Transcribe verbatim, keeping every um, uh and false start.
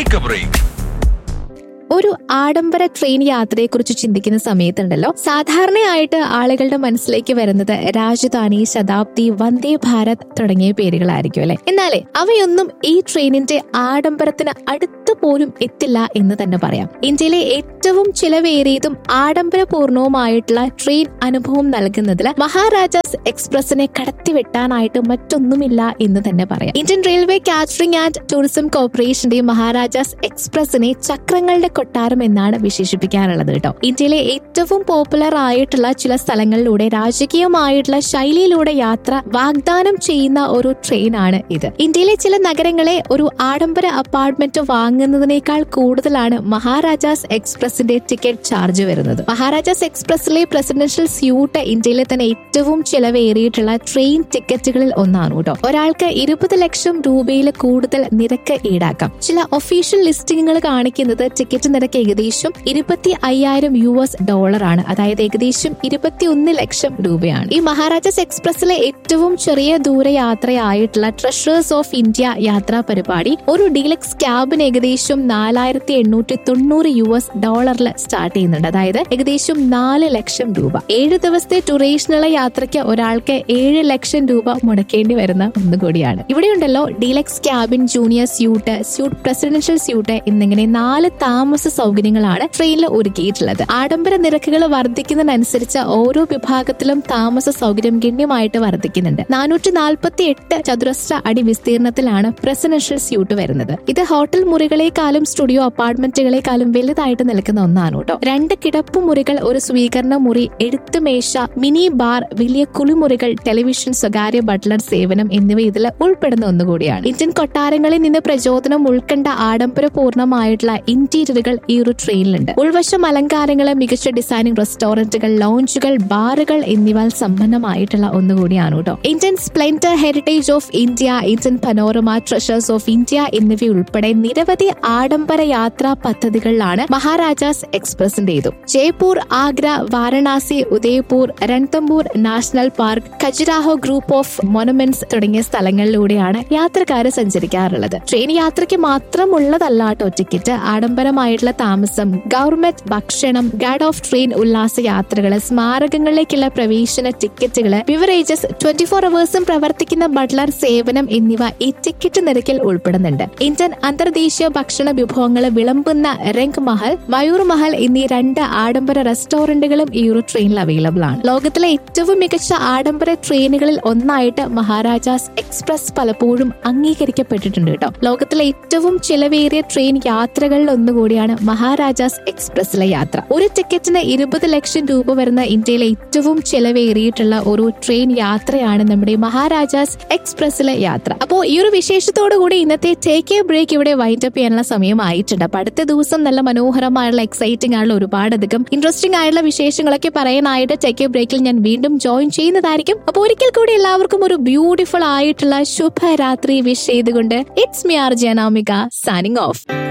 Take A break. ഒരു ആഡംബര train യാത്രയെക്കുറിച്ച് ചിന്തിക്കുന്ന സമയത്തുണ്ടല്ലോ, സാധാരണയായിട്ട് ആളുകളുടെ മനസ്സിലേക്ക് വരുന്നത് രാജധാനി, ശതാബ്ദി, വന്ദേ ഭാരത് തുടങ്ങിയ പേരുകളായിരിക്കും അല്ലെ. എന്നാലേ അവയൊന്നും ഈ ട്രെയിനിന്റെ ആഡംബരത്തിന് അടുത്ത് പോലും എത്തില്ല എന്ന് തന്നെ പറയാം. ഇന്ത്യയിലെ ഏറ്റവും ചിലവേറിയതും ആഡംബരപൂർണവുമായിട്ടുള്ള ട്രെയിൻ അനുഭവം നൽകുന്നതിൽ മഹാരാജാസ് എക്സ്പ്രസിനെ കടത്തിവെട്ടാനായിട്ട് മറ്റൊന്നുമില്ല എന്ന് തന്നെ പറയാം. Indian railway catering and tourism കോർപ്പറേഷന്റെ മഹാരാജാസ് എക്സ്പ്രസിനെ ചക്രങ്ങളുടെ കൊട്ടാരം എന്നാണ് വിശേഷിപ്പിക്കാറുള്ളത് കേട്ടോ. ഇന്ത്യയിലെ ഏറ്റവും പോപ്പുലർ ആയിട്ടുള്ള ചില സ്ഥലങ്ങളിലൂടെ രാജകീയമായിട്ടുള്ള ശൈലിയിലൂടെ യാത്ര വാഗ്ദാനം ചെയ്യുന്ന ഒരു ട്രെയിൻ ആണ് ഇത്. ഇന്ത്യയിലെ ചില നഗരങ്ങളെ ഒരു ആഡംബര അപ്പാർട്ട്മെന്റ് വാങ്ങുന്നതിനേക്കാൾ കൂടുതലാണ് മഹാരാജാസ് എക്സ്പ്രസിന്റെ ടിക്കറ്റ് ചാർജ് വരുന്നത്. മഹാരാജാസ് എക്സ്പ്രസിലെ പ്രസിഡൻഷ്യൽ സ്യൂട്ട് ഇന്ത്യയിലെ തന്നെ ഏറ്റവും ചിലവേറിയിട്ടുള്ള ട്രെയിൻ ടിക്കറ്റുകളിൽ ഒന്നാണ് കേട്ടോ. ഒരാൾക്ക് ഇരുപത് ലക്ഷം രൂപയിൽ കൂടുതൽ നിരക്ക് ഈടാക്കാം. ചില ഒഫീഷ്യൽ ലിസ്റ്റിംഗുകൾ കാണിക്കുന്നത് ടിക്കറ്റ് നിരക്ക് ഏകദേശം ഇരുപത്തി അയ്യായിരം യു എസ് ഡോളർ ആണ്. അതായത് ഏകദേശം ഇരുപത്തിയൊന്ന് ലക്ഷം രൂപയാണ്. ഈ മഹാരാജാസ് എക്സ്പ്രസിലെ ഏറ്റവും ചെറിയ ദൂര യാത്രയായിട്ടുള്ള ട്രഷേഴ്സ് ഓഫ് ഇന്ത്യ യാത്രാ പരിപാടി ഒരു ഡീലക്സ് ക്യാബിന് ഏകദേശം നാലായിരത്തി എണ്ണൂറ്റി തൊണ്ണൂറ് യു എസ് ഡോളറിൽ സ്റ്റാർട്ട് ചെയ്യുന്നുണ്ട്. അതായത് ഏകദേശം നാല് ലക്ഷം രൂപ. ഏഴ് ദിവസത്തെ ഡ്യൂറേഷനുള്ള യാത്രയ്ക്ക് ഒരാൾക്ക് ഏഴ് ലക്ഷം രൂപ മുടക്കേണ്ടി വരുന്ന ഒന്നുകൂടിയാണ്. ഇവിടെയുണ്ടല്ലോ deluxe cabin, junior suit, suit presidential suit എന്നിങ്ങനെ നാല് താമസ സൗകര്യങ്ങളാണ് ട്രെയിനിൽ ഒരുക്കിയിട്ടുള്ളത്. ആഡംബര നിരക്കുകൾ വർദ്ധിക്കുന്നതിനനുസരിച്ച് ഓരോ വിഭാഗത്തിലും താമസ സൗകര്യം ഗണ്യമായിട്ട് വർദ്ധിക്കുന്നുണ്ട്. നാനൂറ്റി നാൽപ്പത്തി എട്ട് ചതുരശ്ര അടി വിസ്തീർണത്തിലാണ് പ്രസിഡൻഷ്യൽ സ്യൂട്ട് വരുന്നത്. ഇത് ഹോട്ടൽ മുറികളെക്കാളും സ്റ്റുഡിയോ അപ്പാർട്ട്മെന്റുകളെക്കാളും വലുതായിട്ട് നിൽക്കുന്ന ഒന്നാണ് കേട്ടോ. രണ്ട് കിടപ്പുമുറികൾ, ഒരു സ്വീകരണ മുറി, എഴുത്തുമേശ, മിനി ബാർ, വലിയ കുളിമുറികൾ, ടെലിവിഷൻ, സ്വകാര്യ ബട്ട്ലർ സേവനം എന്നിവ ഇതിൽ ഉൾപ്പെടുന്ന ഒന്നുകൂടിയാണ്. ഇന്ത്യൻ കൊട്ടാരങ്ങളിൽ നിന്ന് പ്രചോദനം ഉൾക്കൊണ്ട ആഡംബരപൂർണമായിട്ടുള്ള ഇന്റീരിയറുകൾ ഈ ഒരു ട്രെയിനിലുണ്ട്. ഉൾവശം അലങ്കാരങ്ങൾ, മികച്ച ഡിസൈനിങ്, റെസ്റ്റോറന്റുകൾ, ലോഞ്ചുകൾ, ബാറുകൾ എന്നിവ സമ്പന്നമായിട്ടുള്ള ഒന്നുകൂടിയാണ് കേട്ടോ. Indian Splendor, heritage of India, Indian panorama, treasures of India എന്നിവയുൾപ്പെടെ നിരവധി ആഡംബര യാത്രാ പദ്ധതികളിലാണ് Maharajas എക്സ്പ്രസിന്റേതും. Jaipur, Agra, Varanasi, Udaipur, രൺതംബൂർ national park, Khajuraho group of monuments തുടങ്ങിയ സ്ഥലങ്ങളിലൂടെയാണ് യാത്രക്കാര് സഞ്ചരിക്കാറുള്ളത്. ട്രെയിൻ യാത്രയ്ക്ക് മാത്രമുള്ളതല്ല കേട്ടോ ടിക്കറ്റ്. ആഡംബരമായിട്ടുള്ള താമസം, ഗവൺമെന്റ് ഭക്ഷണം, ഗാർഡ് ഓഫ് ട്രെയിൻ ഉല്ലാസ യാത്രകള്, സ്മാരകങ്ങളിലേക്കുള്ള പ്രവേശന ടിക്കറ്റുകള്, ബിവറേജസ്, ട്വന്റി ഫോർ അവേഴ്സും പ്രവർത്തിക്കുന്ന ബട്ട്ലർ സേവനം എന്നിവ ഈ ടിക്കറ്റ് നിരക്കിൽ ഉൾപ്പെടുന്നുണ്ട്. ഇന്ത്യൻ അന്തർദേശീയ ഭക്ഷണ വിഭവങ്ങൾ വിളമ്പുന്ന രംഗ് മഹൽ, മയൂർ മഹൽ എന്നീ രണ്ട് ആഡംബര റെസ്റ്റോറന്റുകളും ഈ ഒരു ട്രെയിനിൽ അവൈലബിൾ ആണ്. ലോകത്തിലെ ഏറ്റവും മികച്ച ആഡംബര ട്രെയിനുകളിൽ ഒന്നായിട്ട് മഹാരാജാസ് എക്സ്പ്രസ് പലപ്പോഴും അംഗീകരിക്കപ്പെട്ടിട്ടുണ്ട് കേട്ടോ. ലോകത്തിലെ ഏറ്റവും ചിലവേറിയ ട്രെയിൻ യാത്രകളിൽ ഒന്നുകൂടിയാണ് മഹാരാജാസ് എക്സ്പ്രസിലെ യാത്ര. ഒരു ടിക്കറ്റിന് ഇരുപത് ലക്ഷം രൂപ വരുന്ന ഇന്ത്യയിലെ ഏറ്റവും ചിലവേറിയിട്ടുള്ള ഒരു ട്രെയിൻ യാത്രയാണ് നമ്മുടെ മഹാരാജാസ് എക്സ്പ്രസിലെ യാത്ര. അപ്പോൾ ഈ ഒരു വിശേഷത്തോടു കൂടി ഇന്നത്തെ ടേക്ക് എ ബ്രേക്ക് ഇവിടെ വൈൻഡ് അപ്പ് ചെയ്യാനുള്ള സമയമായിട്ടുണ്ട്. അപ്പൊ അടുത്ത ദിവസം നല്ല മനോഹരമായുള്ള എക്സൈറ്റിംഗ് ആയുള്ള ഒരുപാടധികം ഇൻട്രസ്റ്റിംഗ് ആയിട്ടുള്ള വിശേഷങ്ങളൊക്കെ പറയാനായിട്ട് ടേക്ക് എ ബ്രേക്കിൽ ഞാൻ വീണ്ടും ജോയിൻ ചെയ്യുന്നതായിരിക്കും. അപ്പൊ ഒരിക്കൽ കൂടി എല്ലാവർക്കും ഒരു ബ്യൂട്ടിഫുൾ ആയിട്ടുള്ള ശുഭരാത്രി വിഷ് ചെയ്തുകൊണ്ട് it's me R J Anamika signing off.